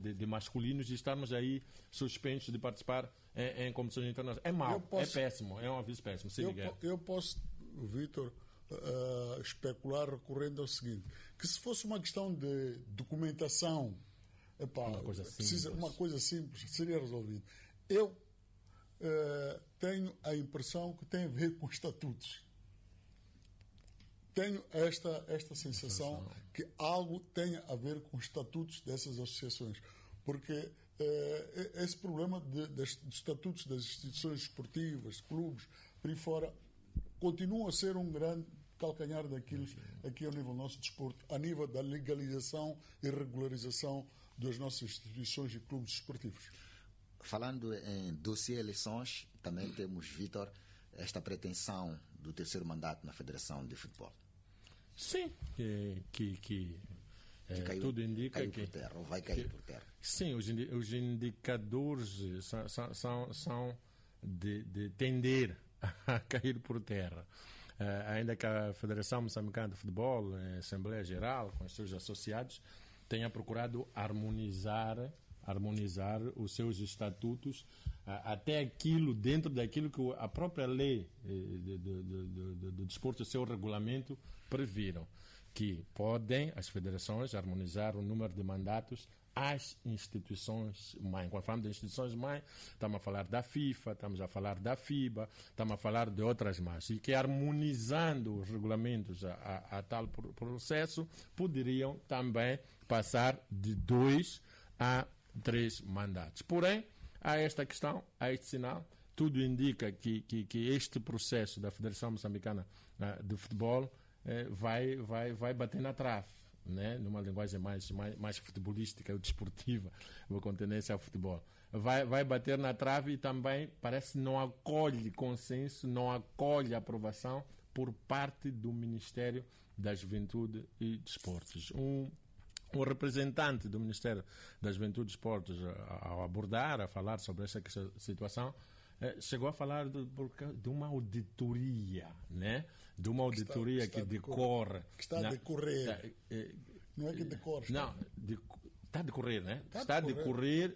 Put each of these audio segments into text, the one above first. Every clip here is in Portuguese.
de masculinos e estarmos aí suspensos de participar em competições internacionais. É mau, é péssimo, é um aviso péssimo. Eu posso, Vítor, especular recorrendo ao seguinte, que se fosse uma questão de documentação, uma coisa simples, seria resolvido. Eu tenho a impressão que tem a ver com estatutos. Tenho esta sensação que algo tem a ver com os estatutos dessas associações, porque esse problema dos estatutos das instituições esportivas, clubes, por aí fora, continua a ser um grande calcanhar daquilo aqui ao nível do nosso desporto, a nível da legalização e regularização das nossas instituições e clubes esportivos. Falando em dossiê eleições, também temos, Vítor, esta pretensão do terceiro mandato na Federação de Futebol. Sim, tudo indica caiu por terra, ou vai cair por terra. Sim, os indicadores são de tender a cair por terra. Ainda que a Federação Moçambicana de Futebol, a Assembleia Geral, com os seus associados, tenha procurado harmonizar os seus estatutos até aquilo, dentro daquilo que a própria lei do desporto, o seu regulamento, previram, que podem as federações harmonizar o número de mandatos às instituições mãe. Quando falamos de instituições mãe, estamos a falar da FIFA, estamos a falar da FIBA, estamos a falar de outras mais, e que harmonizando os regulamentos a tal processo, poderiam também passar de 2 a 3 mandatos. Porém, há esta questão, há este sinal, tudo indica que este processo da Federação Moçambicana de Futebol vai bater na trave, né? Numa linguagem mais futebolística ou desportiva, com tendência ao futebol. Vai bater na trave e também parece não acolhe consenso, não acolhe aprovação por parte do Ministério da Juventude e Desportos. O representante do Ministério da Juventude e Desportos, ao abordar, a falar sobre essa situação, chegou a falar de uma auditoria, né? De uma auditoria que decorre. Que está a decorrer. Não é que decorre. Não, está a decorrer, né? Está a decorrer,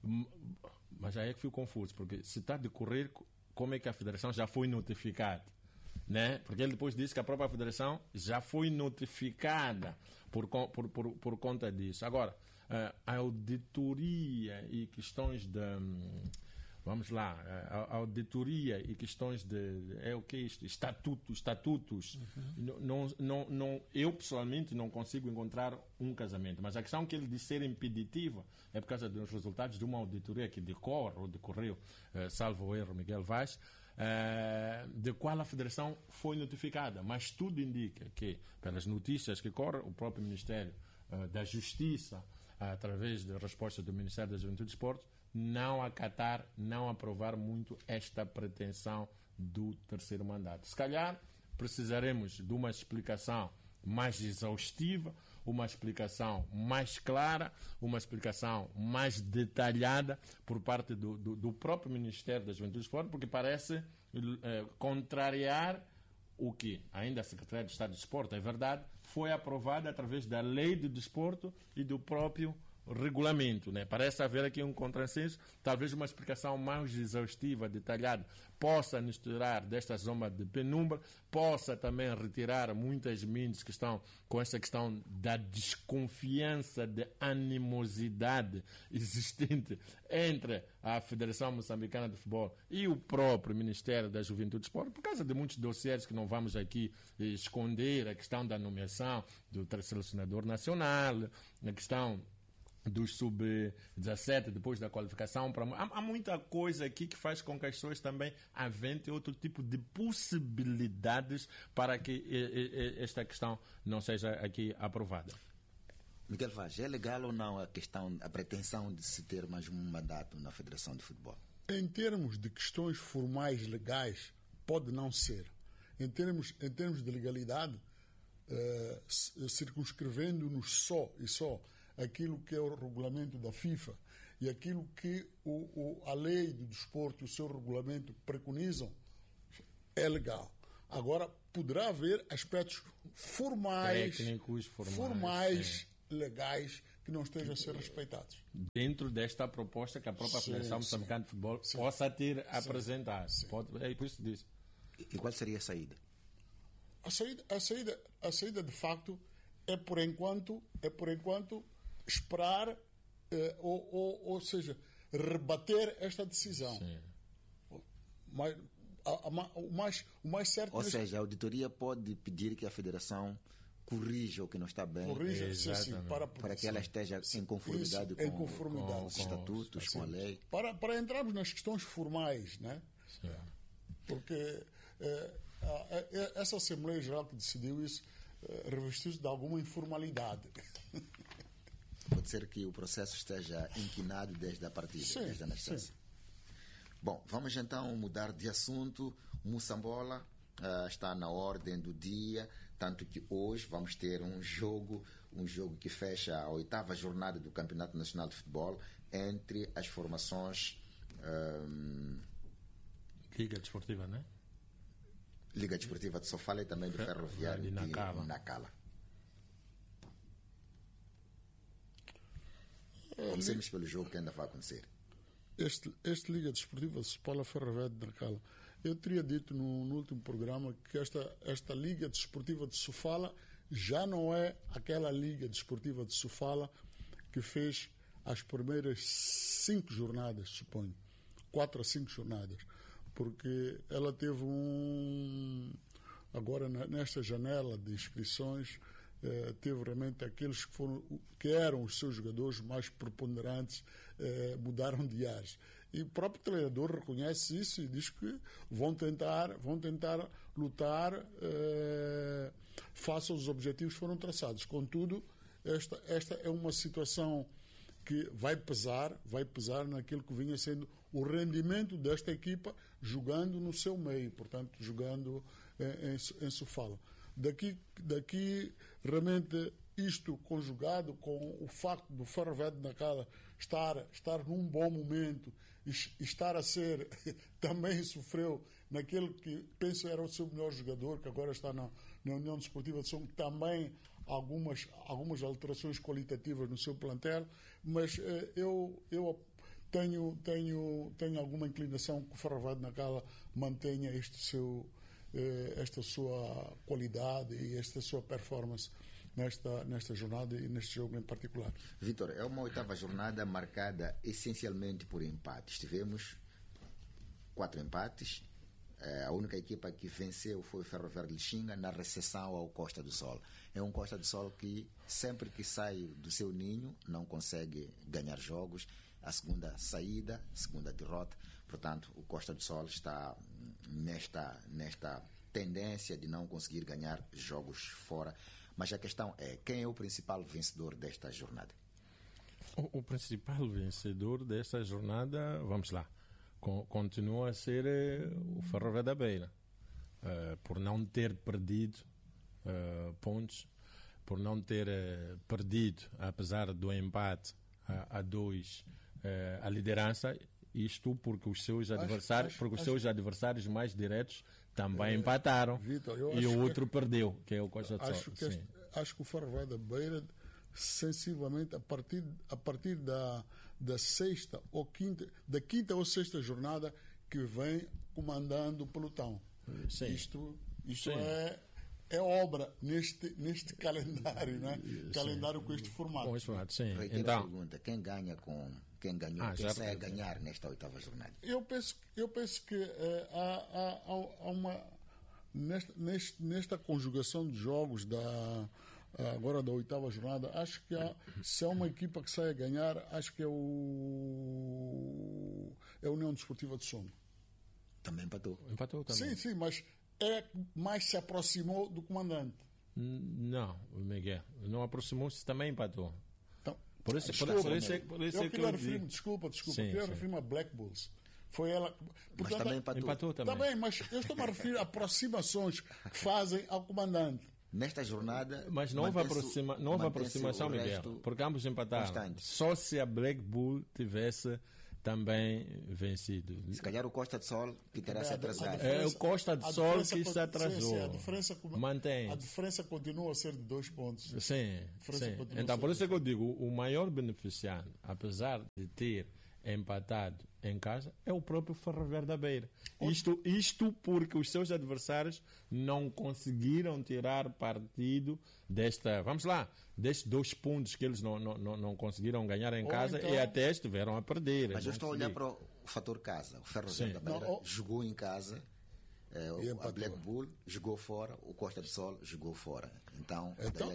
mas aí é que fico confuso, porque se está a decorrer, como é que a Federação já foi notificada? Né? Porque ele depois disse que a própria Federação já foi notificada por conta disso. Agora, a auditoria e questões de... Vamos lá, a auditoria e questões de... É o que é isto? Estatutos. Não, eu, pessoalmente, não consigo encontrar um casamento. Mas a questão que ele disse ser impeditiva é por causa dos resultados de uma auditoria que decorreu, salvo o erro, Miguel Vaz, de qual a Federação foi notificada. Mas tudo indica que, pelas notícias que correm, o próprio Ministério da Justiça, através da resposta do Ministério da Juventude e Desportos, não acatar, não aprovar muito esta pretensão do terceiro mandato. Se calhar precisaremos de uma explicação mais exaustiva, uma explicação mais clara, uma explicação mais detalhada por parte do próprio Ministério da Juventude e Desportos, porque parece contrariar o que ainda a Secretaria de Estado de Desporto, é verdade, foi aprovada através da Lei do Desporto e do próprio regulamento, né? Parece haver aqui um contrassenso, talvez uma explicação mais exaustiva, detalhada, possa nos tirar desta zona de penumbra, possa também retirar muitas mentes que estão com essa questão da desconfiança, de animosidade existente entre a Federação Moçambicana de Futebol e o próprio Ministério da Juventude e Desporto, por causa de muitos dossiês que não vamos aqui esconder, a questão da nomeação do selecionador nacional, a questão dos sub-17, depois da qualificação. Há muita coisa aqui que faz com que as pessoas também aventem outro tipo de possibilidades para que esta questão não seja aqui aprovada. Miguel Vaz, é legal ou não a pretensão de se ter mais um mandato na Federação de Futebol? Em termos de questões formais legais, pode não ser. Em termos de legalidade, circunscrevendo-nos só aquilo que é o regulamento da FIFA e aquilo que a lei do desporto e o seu regulamento preconizam, é legal. Agora, poderá haver aspectos formais, legais, que que não estejam a ser respeitados. Dentro desta proposta que a própria Federação Moçambicana de Futebol possa ter a apresentar. É por isso que disse. E qual seria a saída? A saída de facto é por enquanto esperar ou seja, rebater esta decisão. Mas o mais certo... Ou seja, a auditoria pode pedir que a Federação corrija o que não está bem, para que ela esteja em conformidade com os estatutos, com a lei. Para entrarmos nas questões formais, né? Porque essa Assembleia Geral que decidiu isso revestiu-se de alguma informalidade. Pode ser que o processo esteja inquinado desde a partida, desde a nascença. Bom, vamos então mudar de assunto. Moçambola está na ordem do dia, tanto que hoje vamos ter um jogo que fecha a 8ª jornada do Campeonato Nacional de Futebol entre as formações Liga Desportiva, né? Liga Desportiva de Sofala e também do Ferroviário de Nacala. Comecemos pelo jogo que ainda vai acontecer. Este Liga Desportiva de Sofala Ferroviário de Nacala. Eu teria dito no último programa que esta Liga Desportiva de Sofala já não é aquela Liga Desportiva de Sofala que fez as primeiras 5 jornadas, suponho. 4 a 5 jornadas. Porque ela teve agora nesta janela de inscrições, teve realmente aqueles que eram os seus jogadores mais preponderantes, mudaram de ares. E o próprio treinador reconhece isso e diz que vão tentar lutar face aos objetivos que foram traçados. Contudo, esta é uma situação que vai pesar naquilo que vinha sendo o rendimento desta equipa jogando no seu meio, portanto, jogando em Sofala. Daqui, realmente, isto conjugado com o facto do Ferroviário de Nacala estar num bom momento e estar a ser, também sofreu naquele que penso era o seu melhor jogador, que agora está na União Desportiva de Som, também algumas alterações qualitativas no seu plantel, mas eu tenho alguma inclinação que o Ferroviário de Nacala mantenha esta sua qualidade e esta sua performance nesta jornada e neste jogo em particular. Vítor, é uma 8ª jornada marcada essencialmente por empates. Tivemos 4 empates. A única equipa que venceu foi o Ferroviário de Lixinga na recepção ao Costa do Sol. É um Costa do Sol que sempre que sai do seu ninho não consegue ganhar jogos. A segunda saída, segunda derrota. Portanto, o Costa do Sol está nesta tendência de não conseguir ganhar jogos fora. Mas a questão é, quem é o principal vencedor desta jornada? O principal vencedor desta jornada, vamos lá, continua a ser o Ferroviário da Beira, por não ter perdido pontos, por não ter perdido, apesar do empate a 2, a liderança. Isto porque os seus adversários mais diretos também empataram, Victor, e o outro perdeu, que é o Costa do Sol. Acho que o Ferroviário da Beira, sensivelmente, a partir da sexta ou quinta, da quinta ou sexta jornada, que vem comandando o pelotão. Sim. Isto é obra neste calendário, né? Calendário com este formato. Com este formato, sim. Então, a pergunta, quem ganhou, quem sai a ganhar nesta 8ª jornada? Eu penso que há uma nesta conjugação de jogos agora da 8ª jornada, acho que se há uma equipa que sai a ganhar, acho que é a União Desportiva de Som. Também empatou. Empatou também. Sim, mas mais se aproximou do comandante. Não, Miguel, não aproximou-se, também empatou. Então, por isso eu queria referir-me, desculpa, queria referir-me a Black Bulls. Foi ela. Portanto, mas também empatou também. Está bem, mas eu estou-me a referir a aproximações que fazem ao comandante. Nesta jornada. Mas não houve aproximação, Miguel, porque ambos empataram. Constante. Só se a Black Bull tivesse também vencido. Se calhar o Costa de Sol que terá se atrasado. É o Costa de Sol que se atrasou. A diferença continua a ser de 2 pontos. Sim. Então, por isso é que eu digo, o maior beneficiário, apesar de ter empatado em casa, é o próprio Ferroviário da Beira. Isto porque os seus adversários não conseguiram tirar partido destes 2 pontos que eles não conseguiram ganhar em casa, então, e até estiveram a perder. Mas eu estou a olhar para o fator casa. O Ferroviário da Beira jogou em casa, a Black Bull jogou fora, o Costa do Sol jogou fora. Então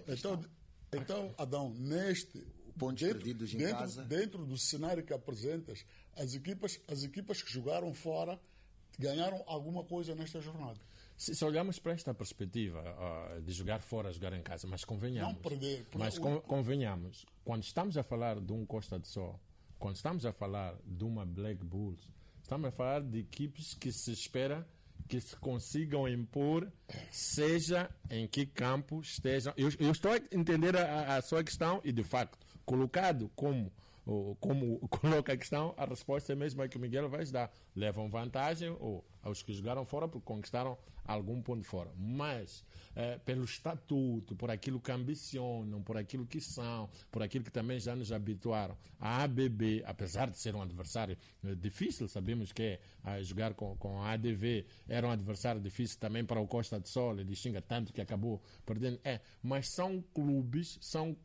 Adão, neste pontos perdidos em casa. Dentro do cenário que apresentas, as equipas que jogaram fora ganharam alguma coisa nesta jornada. Se olharmos para esta perspectiva de jogar fora, jogar em casa, mas convenhamos. Não perder. Convenhamos, quando estamos a falar de um Costa do Sol, quando estamos a falar de uma Black Bulls, estamos a falar de equipes que se espera que se consigam impor, seja em que campo estejam. Eu estou a entender a sua questão e, de facto, colocado como coloca a questão, a resposta é a mesma que o Miguel vai dar. Levam vantagem aos que jogaram fora porque conquistaram algum ponto fora. Mas, pelo estatuto, por aquilo que ambicionam, por aquilo que são, por aquilo que também já nos habituaram, a ABB, apesar de ser um adversário difícil, sabemos que jogar com a ADV era um adversário difícil também para o Costa do Sol, ele xinga tanto que acabou perdendo. Mas são clubes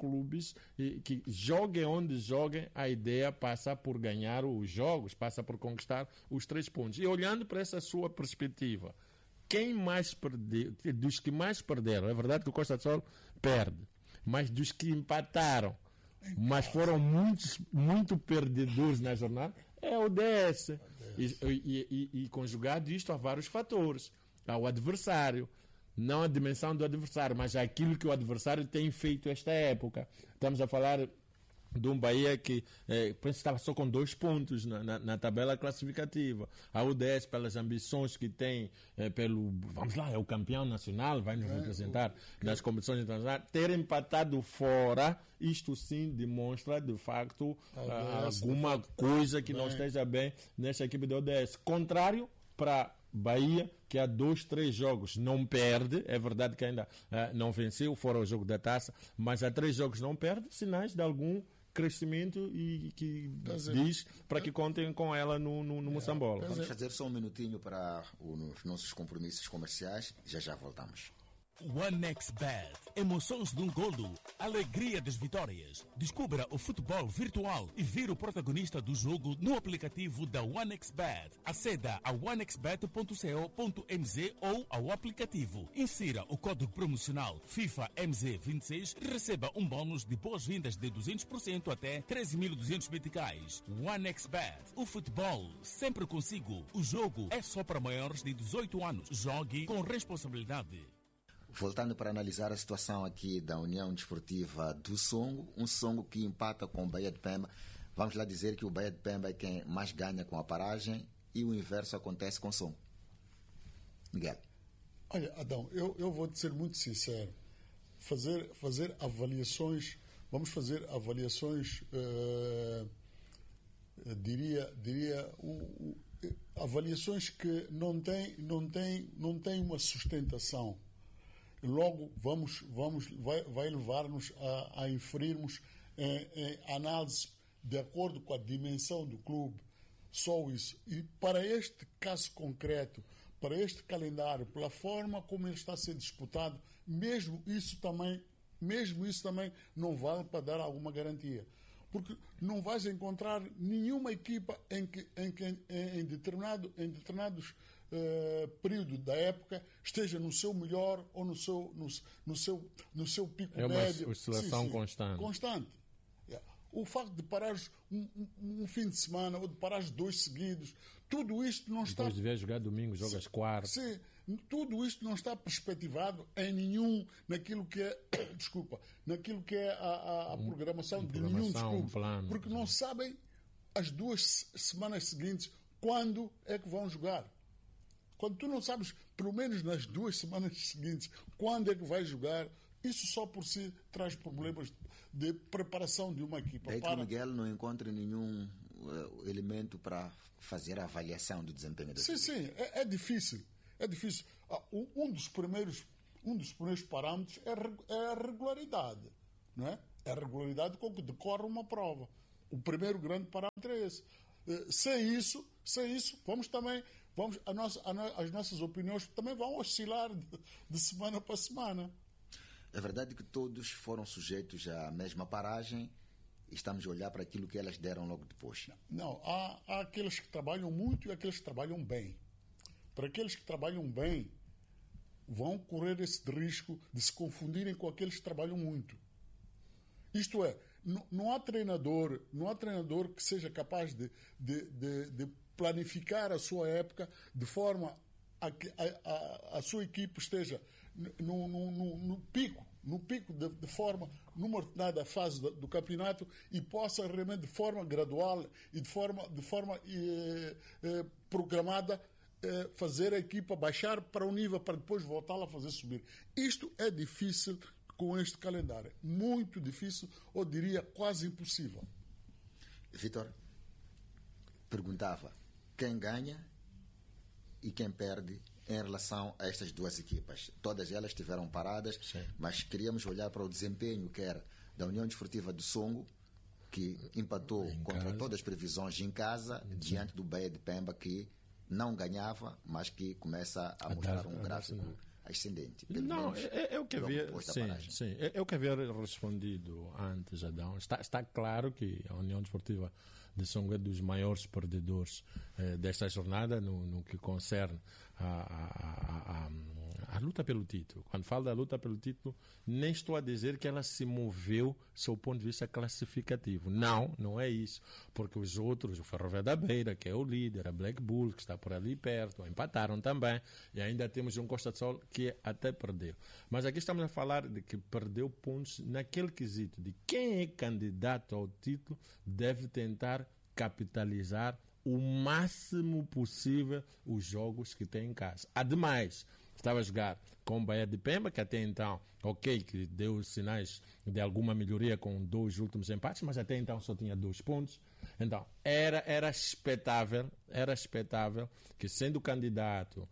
que joguem onde joguem, a ideia passa por ganhar os jogos, passa por conquistar os 3 pontos. E olhando para essa sua perspectiva, quem mais perdeu, dos que mais perderam, é verdade que o Costa do Sol perde, mas dos que empataram, mas foram muito perdedores na jornada, é o DS. E conjugado isto a vários fatores. Ao adversário, não a dimensão do adversário, mas aquilo que o adversário tem feito esta época. Estamos a falar de um Bahia que estava só com 2 pontos na tabela classificativa. A UDS, pelas ambições que tem, é o campeão nacional, vai nos representar nas competições internacionais, ter empatado fora, isto sim demonstra de facto alguma coisa que não esteja bem nesta equipe da UDS. Contrário para Bahia, que há 2, 3 jogos não perde, é verdade que ainda não venceu, fora o jogo da taça, mas há 3 jogos não perde, sinais de algum crescimento e que diz para que contem com ela no Moçambola. Vamos fazer só um minutinho para os nossos compromissos comerciais, já voltamos. OneXBet. Emoções de um golo. Alegria das vitórias. Descubra o futebol virtual e vire o protagonista do jogo no aplicativo da OneXBet. Aceda a onexbet.co.mz ou ao aplicativo. Insira o código promocional FIFA MZ26 e receba um bônus de boas-vindas de 200% até 13.200 meticais. OneXBet. O futebol sempre consigo. O jogo é só para maiores de 18 anos. Jogue com responsabilidade. Voltando para analisar a situação aqui da União Desportiva do Songo, um Songo que empata com o Bahia de Pemba. Vamos lá dizer que o Bahia de Pemba é quem mais ganha com a paragem e o inverso acontece com o Songo. Miguel. Olha, Adão, eu vou te ser muito sincero. Fazer avaliações, vamos fazer avaliações, avaliações que não têm uma sustentação. Logo vai levar-nos a inferirmos análise de acordo com a dimensão do clube, só isso. E para este caso concreto, para este calendário, pela forma como ele está a ser disputado, mesmo isso também não vale para dar alguma garantia. Porque não vais encontrar nenhuma equipa em determinados período da época esteja no seu melhor ou no seu pico médio. É uma oscilação constante. O facto de parares um fim de semana ou de parares 2 seguidos, tudo isto não está... Depois de ver jogar domingo, jogas quarto. Sim, tudo isto não está perspectivado naquilo que é a programação de nenhum dos clubes. Porque não sabem as 2 semanas seguintes quando é que vão jogar. Quando tu não sabes, pelo menos nas 2 semanas seguintes, quando é que vai jogar, isso só por si traz problemas de preparação de uma equipa. É que o Miguel não encontra nenhum elemento para fazer a avaliação do desempenho da equipe. Sim, é difícil. É difícil. Um dos primeiros parâmetros é a regularidade. Não é? É a regularidade com que decorre uma prova. O primeiro grande parâmetro é esse. Sem isso, as nossas opiniões também vão oscilar de semana para semana. É verdade que todos foram sujeitos à mesma paragem e estamos a olhar para aquilo que elas deram logo depois. Não, há aqueles que trabalham muito e aqueles que trabalham bem. Para aqueles que trabalham bem, vão correr esse risco de se confundirem com aqueles que trabalham muito. Isto é, não há treinador que seja capaz de planificar a sua época de forma a que a sua equipe esteja no pico de forma, numa determinada fase do campeonato, e possa realmente de forma gradual e de forma programada fazer a equipa baixar para o nível para depois voltá-la a fazer subir. Isto é difícil com este calendário. Muito difícil, ou diria quase impossível. Vítor, perguntava quem ganha e quem perde em relação a estas duas equipas. Todas elas estiveram paradas, sim, mas queríamos olhar para o desempenho quer da União Desportiva do Songo, que empatou contra todas as previsões em casa, sim, diante do Bahia de Pemba, que não ganhava, mas que começa a mostrar um gráfico ascendente. Não, eu que havia, sim, eu que havia respondido antes, Adão. Está claro que a União Desportiva de Songo é dos maiores perdedores desta jornada no que concerne a luta pelo título. Quando falo da luta pelo título, nem estou a dizer que ela se moveu sob o ponto de vista classificativo. Não é isso. Porque os outros, o Ferroviário da Beira, que é o líder, a Black Bull, que está por ali perto, empataram também. E ainda temos um Costa do Sol que até perdeu. Mas aqui estamos a falar de que perdeu pontos naquele quesito de quem é candidato ao título deve tentar capitalizar o máximo possível os jogos que tem em casa. Ademais, estava a jogar com o Bahia de Pemba, que até então, que deu sinais de alguma melhoria com 2 últimos empates, mas até então só tinha 2 pontos. Então, era expectável que, sendo candidato,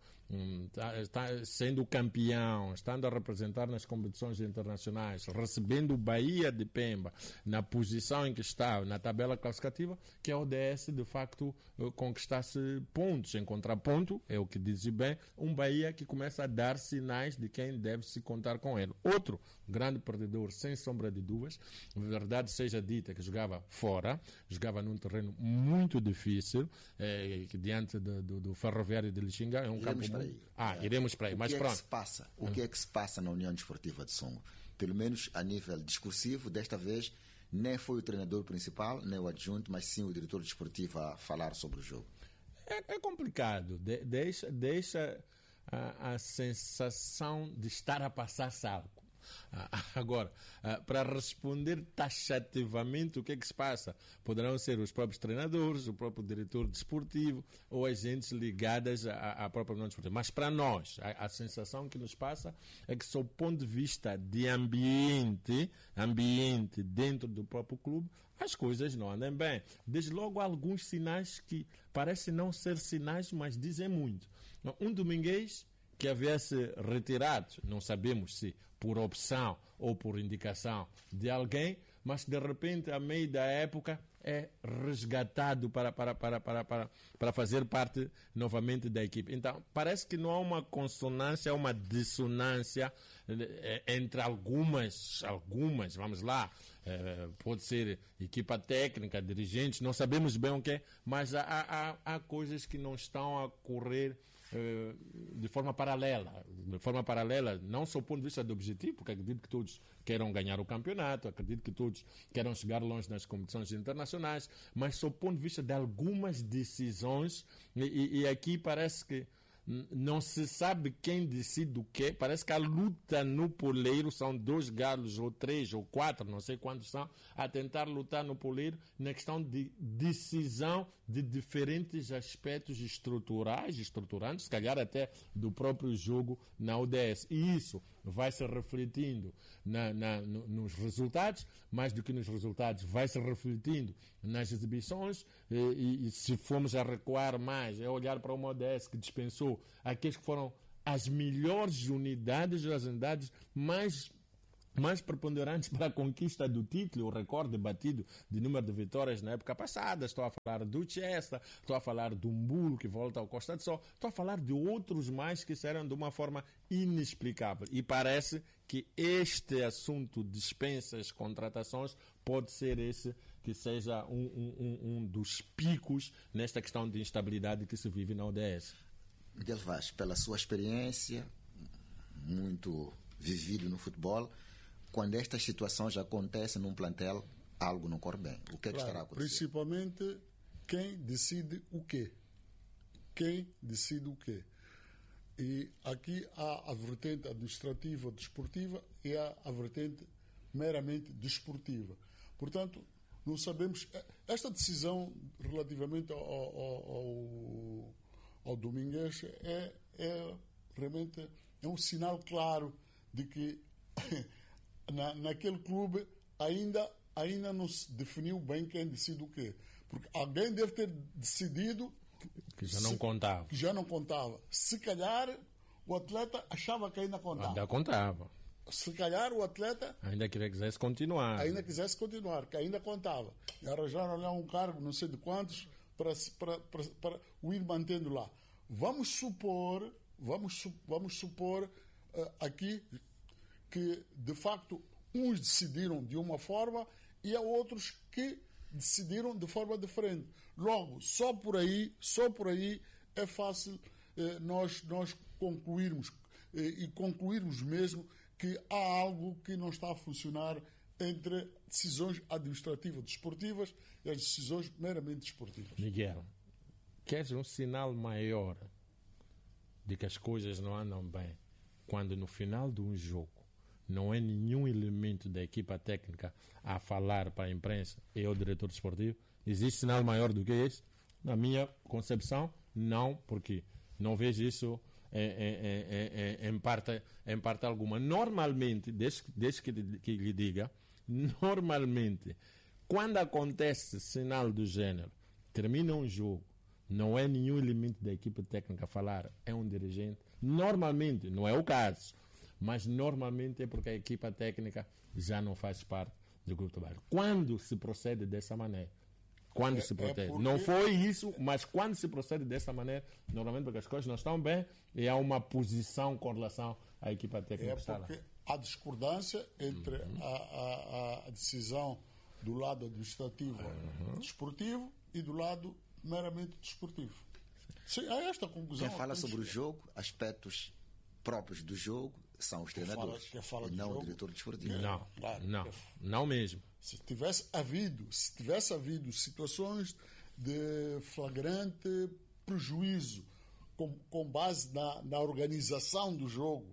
sendo campeão, estando a representar nas competições internacionais, recebendo o Bahia de Pemba na posição em que está na tabela classificativa, que a ODS de facto conquistasse pontos. Em contraponto, é o que diz bem, um Bahia que começa a dar sinais de quem deve se contar com ele. Outro grande perdedor, sem sombra de dúvidas, verdade seja dita, que jogava fora, jogava num terreno muito difícil, que diante do Ferroviário de Lixinga, é um campo muito... iremos para aí. Mas pronto. O que é que se passa na União Desportiva de Songo? Pelo menos a nível discursivo, desta vez, nem foi o treinador principal, nem o adjunto, mas sim o diretor desportivo a falar sobre o jogo. É complicado. Deixa a sensação de estar a passar salvo. Agora, para responder taxativamente o que é que se passa, poderão ser os próprios treinadores, o próprio diretor desportivo ou agentes ligadas à própria União Desportiva. Mas para nós, a sensação que nos passa é que, sob o ponto de vista de ambiente dentro do próprio clube, as coisas não andam bem. Desde logo, há alguns sinais que parecem não ser sinais, mas dizem muito. Um dominguês que havia se retirado, não sabemos se por opção ou por indicação de alguém, mas de repente, a meio da época, é resgatado para fazer parte novamente da equipe. Então, parece que não há uma consonância, uma dissonância entre algumas, vamos lá, pode ser equipa técnica, dirigentes, não sabemos bem o que é, mas há coisas que não estão a correr de forma paralela, não só do ponto de vista do objetivo, porque acredito que todos queiram ganhar o campeonato, acredito que todos queiram chegar longe nas competições internacionais, mas só do ponto de vista de algumas decisões, e aqui parece que não se sabe quem decide o quê. Parece que a luta no poleiro são 2 galos, ou 3, ou 4, não sei quantos são, a tentar lutar no poleiro na questão de decisão de diferentes aspectos estruturantes, se calhar até do próprio jogo na ODS. E isso vai se refletindo nos resultados, mais do que nos resultados, vai se refletindo nas exibições, e se formos a recuar mais, é olhar para uma ODS que dispensou aqueles que foram as melhores unidades, as unidades mais preponderantes para a conquista do título, o recorde batido de número de vitórias na época passada. Estou a falar do Chester, estou a falar do Mbulo, que volta ao Costa do Sol, estou a falar de outros mais que serão de uma forma inexplicável. E parece que este assunto dispensas, contratações, pode ser esse que seja um dos picos nesta questão de instabilidade que se vive na ODS. Miguel Vaz, pela sua experiência, muito vivido no futebol, quando estas situações acontecem num plantel, algo não corre bem. O que é que estará acontecendo? Principalmente quem decide o quê? Quem decide o quê? E aqui há a vertente administrativa desportiva e há a vertente meramente desportiva. Portanto, não sabemos. Esta decisão relativamente ao Domingues realmente é um sinal claro de que naquele clube ainda não se definiu bem quem decide o quê. Porque alguém deve ter decidido que já não contava. Que já não contava. Se calhar o atleta achava que ainda contava. Ainda contava. Se calhar o atleta ainda quisesse continuar. Que ainda contava. E arranjaram lá um cargo, não sei de quantos, para o ir mantendo lá. Vamos supor aqui que, de facto, uns decidiram de uma forma e há outros que decidiram de forma diferente. Logo, só por aí é fácil nós concluirmos e concluirmos mesmo que há algo que não está a funcionar entre decisões administrativas desportivas e as decisões meramente desportivas. Miguel, queres um sinal maior de que as coisas não andam bem quando no final de um jogo não é nenhum elemento da equipa técnica a falar para a imprensa e ao diretor desportivo? Existe sinal maior do que esse? Na minha concepção, não, porque não vejo isso em parte alguma. Normalmente, desde que lhe diga, normalmente, quando acontece sinal do género, termina um jogo, não é nenhum elemento da equipa técnica a falar, é um dirigente. Normalmente, não é o caso, mas normalmente é porque a equipa técnica já não faz parte do grupo de trabalho. Quando se procede dessa maneira, não foi isso, mas quando se procede dessa maneira, normalmente porque as coisas não estão bem e há uma posição com relação à equipa técnica que está lá. Porque há discordância entre a decisão do lado administrativo desportivo e do lado meramente desportivo. Sim, é esta a conclusão. Quem fala sobre o jogo, aspectos próprios do jogo, são os treinadores e não o diretor desportivo. Não mesmo. Se tivesse havido situações de flagrante prejuízo com base na organização do jogo,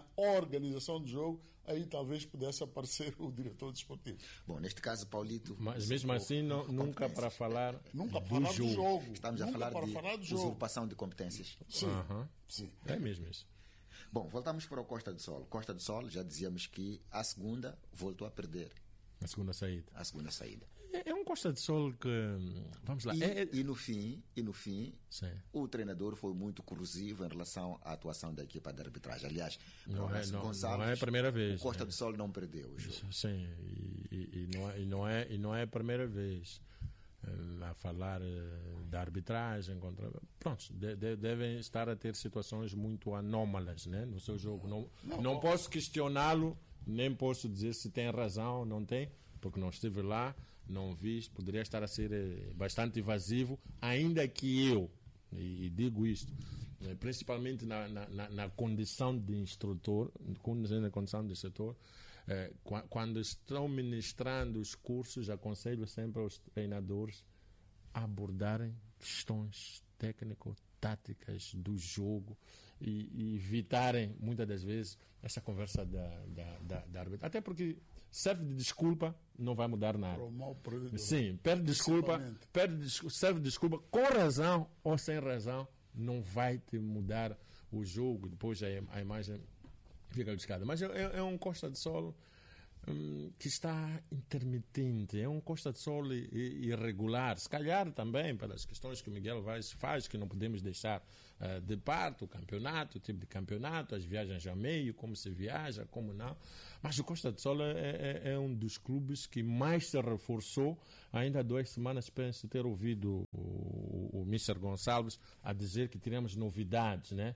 aí talvez pudesse aparecer o diretor desportivo. Bom, neste caso, Paulito... Mas mesmo assim, nunca para falar do jogo. Estamos a falar de usurpação de competências. Sim, sim. É mesmo isso. Bom, voltamos para o Costa do Sol. Costa do Sol, já dizíamos que a segunda voltou a perder. A segunda saída. É um Costa do Sol que... Vamos lá. E no fim, sim, o treinador foi muito corrosivo em relação à atuação da equipa de arbitragem. Aliás, não é a primeira vez. O Costa do Sol não perdeu o jogo. Sim, e não é a primeira vez a falar da arbitragem contra... Pronto, devem estar a ter situações muito anómalas, né, no seu jogo. Não posso questioná-lo, nem posso dizer se tem razão ou não tem, porque não estive lá, não vi, poderia estar a ser bastante evasivo, ainda que eu, e digo isto, principalmente na condição de instrutor, na condição de setor, quando estão ministrando os cursos, aconselho sempre aos treinadores a abordarem questões técnico-táticas do jogo e evitarem, muitas das vezes, essa conversa da arbitragem. Até porque serve de desculpa, não vai mudar nada. Sim, serve de desculpa, com razão ou sem razão, não vai te mudar o jogo. Depois a imagem Fica beliscada. Mas é um Costa de Sol que está intermitente, é um Costa de Sol irregular, se calhar também pelas questões que o Miguel Vaz faz, que não podemos deixar de parte, o campeonato, o tipo de campeonato, as viagens ao meio, como se viaja, como não. Mas o Costa de Sol é um dos clubes que mais se reforçou. Ainda há 2 semanas penso ter ouvido o Mr. Gonçalves a dizer que teríamos novidades, né?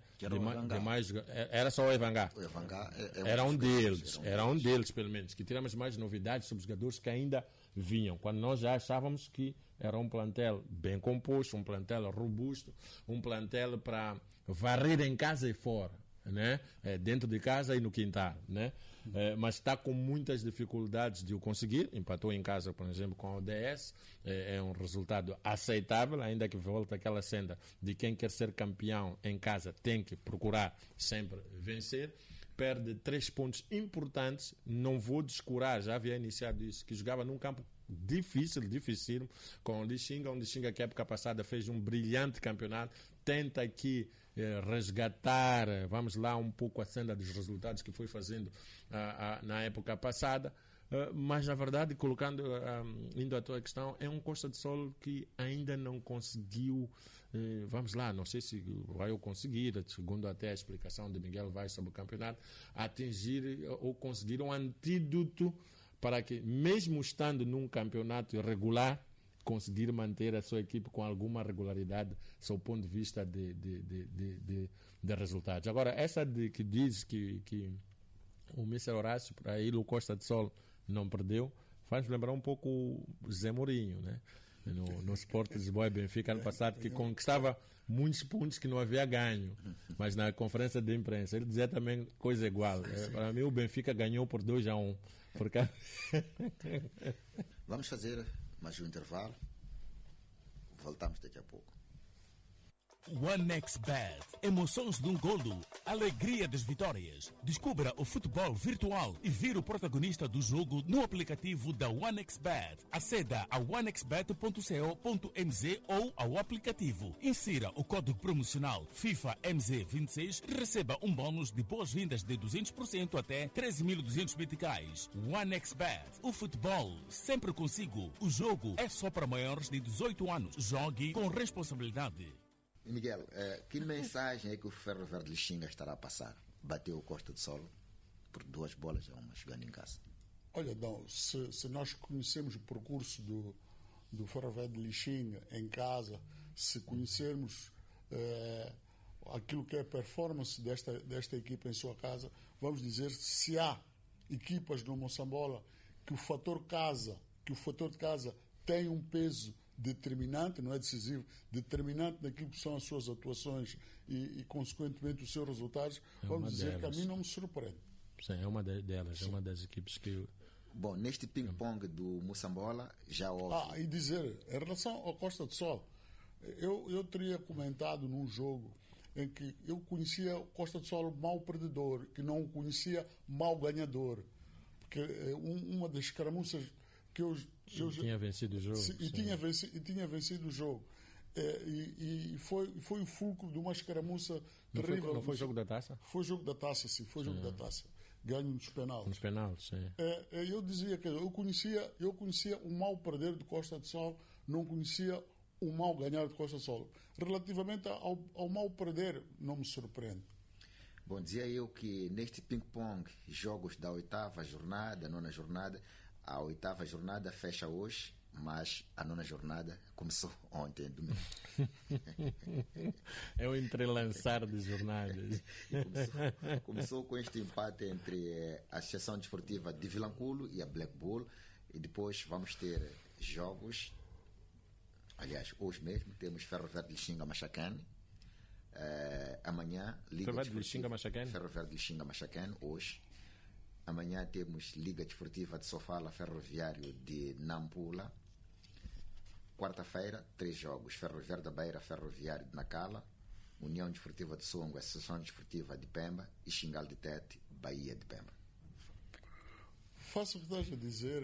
Era só o Evangá. O Evangá era um deles, pelo menos, que teríamos mais novidades sobre os jogadores que ainda vinham, quando nós já achávamos que era um plantel bem composto, um plantel robusto, um plantel para varrer em casa e fora, né? Dentro de casa e no quintal, né? Mas está com muitas dificuldades de o conseguir. Empatou em casa, por exemplo, com a ODS. É um resultado aceitável, ainda que volta aquela senda de quem quer ser campeão em casa tem que procurar sempre vencer. Perde 3 pontos importantes. Não vou descurar, já havia iniciado isso, que jogava num campo dificílimo, com o Lixinga, que a época passada fez um brilhante campeonato, tenta aqui resgatar, vamos lá, um pouco a senda dos resultados que foi fazendo na época passada, mas na verdade, indo à tua questão, é um Costa de Sol que ainda não conseguiu, vamos lá, não sei se vai conseguir, segundo até a explicação de Miguel Vaz sobre o campeonato, atingir ou conseguir um antídoto para que, mesmo estando num campeonato irregular, conseguir manter a sua equipe com alguma regularidade, sob o ponto de vista de resultados. Agora, essa que diz que o Mr. Horácio, para ele, o Costa de Sol não perdeu, faz lembrar um pouco o Zé Mourinho, né? No Sport Lisboa e Benfica, ano passado, que conquistava muitos pontos que não havia ganho, mas na conferência de imprensa ele dizia também coisa igual. Para mim, o Benfica ganhou por 2-1. Porque... Vamos fazer mais um intervalo. Voltamos daqui a pouco. OneXBet, emoções de um golo, alegria das vitórias. Descubra o futebol virtual e vire o protagonista do jogo no aplicativo da OneXBet. Aceda a onexbet.co.mz ou ao aplicativo. Insira o código promocional FIFA MZ26 e receba um bônus de boas-vindas de 200% até 13.200 meticais. OneXBet, o futebol sempre consigo. O jogo é só para maiores de 18 anos. Jogue com responsabilidade. Miguel, que mensagem é que o Ferro Verde Lixinga estará a passar? Bateu o Costa de Sol por 2 bolas a 1, jogando em casa. Olha, Dão, se nós conhecemos o percurso do Ferro Verde Lixinga em casa, se conhecermos aquilo que é a performance desta equipa em sua casa, vamos dizer, se há equipas no Moçambola que o fator de casa tem um peso determinante, não é decisivo, determinante naquilo que são as suas atuações e consequentemente os seus resultados, vamos dizer que a mim não me surpreende. Sim, é uma delas, sim. É uma das equipes que... Bom, neste ping-pong do Moçambola já houve... E dizer, em relação ao Costa do Sol, eu teria comentado num jogo em que eu conhecia o Costa do Sol mau perdedor, que não o conhecia mau ganhador, porque uma das escaramuças que eu tinha vencido o jogo. Tinha vencido o jogo. E foi o fulcro de uma escaramuça terrível. Não foi jogo da taça? Foi jogo da taça, sim. Foi jogo da taça. Ganho nos penaltis. Nos penaltis, sim. Eu dizia que eu conhecia o mau perder de Costa do Sol, não conhecia o mau ganhar de Costa do Sol. Relativamente ao mau perder, não me surpreende. Bom, dizia eu que neste ping-pong, jogos da 8ª jornada, 9ª jornada, a 8ª jornada fecha hoje, mas a 9ª jornada começou ontem, domingo. É o entrelançar de jornadas. Começou com este empate entre a Associação Desportiva de Vilanculo e a Black Bull, e depois vamos ter jogos. Aliás, hoje mesmo temos Ferro Verde Lixinga Machacane. Amanhã, Liga Ferro Verde Lixinga Machacane. Ferro Verde Lixinga Machacane, hoje. Amanhã temos Liga Desportiva de Sofala, Ferroviário de Nampula. Quarta-feira, 3 jogos. Ferro Verde da Beira, Ferroviário de Nacala. União Desportiva de Songo, Associação Desportiva de Pemba. E Xingal de Tete, Bahia de Pemba. Faço o que estás a dizer.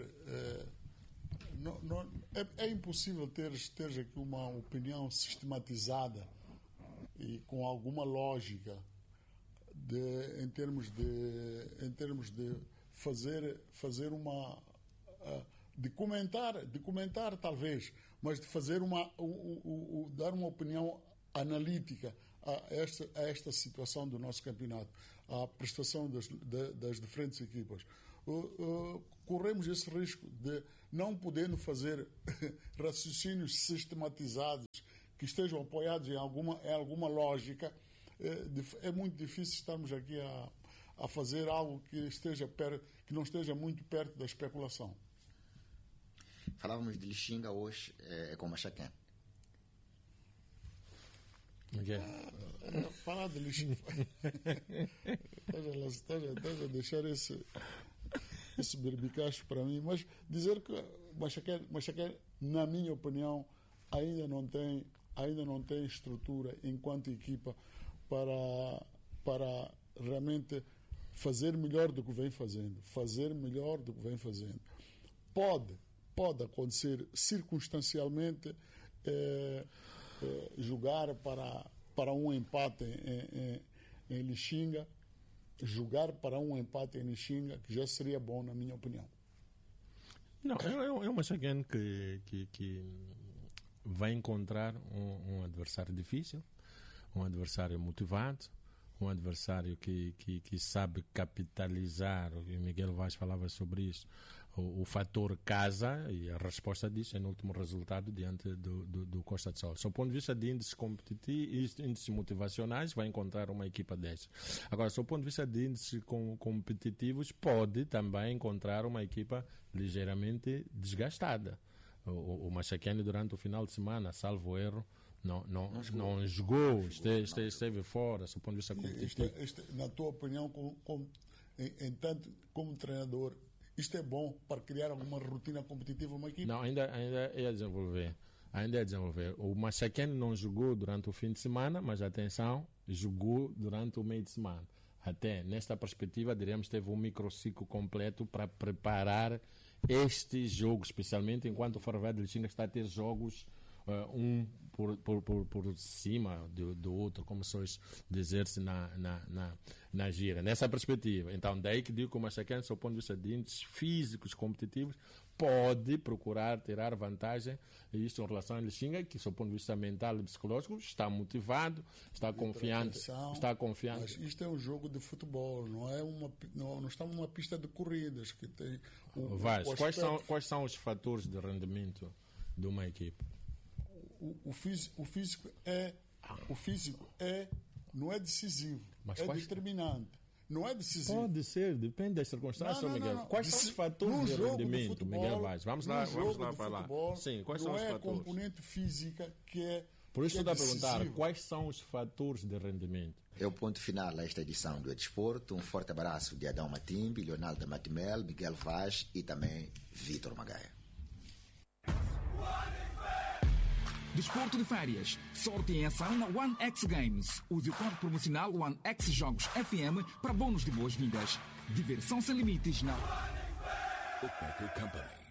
É impossível teres aqui uma opinião sistematizada e com alguma lógica em termos de fazer uma de comentar talvez, mas de fazer dar uma opinião analítica a esta situação do nosso campeonato, à prestação das diferentes equipas. Corremos esse risco de, não podendo fazer raciocínios sistematizados que estejam apoiados em alguma lógica, é muito difícil estarmos aqui a fazer algo que não esteja muito perto da especulação. Falávamos de Lixinga, hoje é com Machaquém. Okay. Falar de Lixinga. Estás a deixar esse berbicacho para mim, mas dizer que Machaquém, na minha opinião, ainda não tem estrutura enquanto equipa para realmente fazer melhor do que vem fazendo. Pode acontecer circunstancialmente jogar para um empate em Lixinga, que já seria bom, na minha opinião. Não, é uma Machaquém que vai encontrar um adversário difícil, um adversário motivado, um adversário que sabe capitalizar, o Miguel Vaz falava sobre isso, o fator casa, e a resposta disso é no último resultado diante do Costa de Sol. Do ponto de vista de índices competitivos, índices motivacionais, vai encontrar uma equipa dessa. Agora, do ponto de vista de índices competitivos, pode também encontrar uma equipa ligeiramente desgastada. O Machaquém, durante o final de semana, salvo erro, não jogou, esteve fora, do ponto de vista competitivo. Na tua opinião, como treinador, isto é bom para criar alguma rotina competitiva uma equipe? Não, ainda é a desenvolver. O Machaquém não jogou durante o fim de semana, mas atenção, jogou durante o meio de semana. Até nesta perspectiva, diremos, teve um microciclo completo para preparar este jogo, especialmente enquanto o Ferroviário de Lixinga está a ter jogos por cima do outro, como se fosse dizer-se na gira. Nessa perspectiva, então, daí que digo que o Machaquém, do ponto de vista de índices físicos competitivos, pode procurar tirar vantagem, e isso em relação a Lixinga, que, do ponto de vista mental e psicológico, está motivado, está confiante. Mas isto é um jogo de futebol, não está numa pista de corridas que tem. Quais são os fatores de rendimento de uma equipe? O físico não é decisivo, mas determinante. Não é decisivo. Pode ser, depende das circunstâncias, Miguel. Quais são os fatores de rendimento, Miguel Vaz? Vamos lá falar. Sim, quais são os fatores? Não é a componente física que é. Por isso estou a perguntar, quais são os fatores de rendimento? É o ponto final a esta edição do Desporto. Um forte abraço de Adão Matimbi, Leonardo Matimel, Miguel Vaz e também Vítor Magaia. Desporto de férias. Sorte em ação na One X Games. Use o código promocional One X Jogos FM para bônus de boas-vindas. Diversão sem limites na Opeco Company.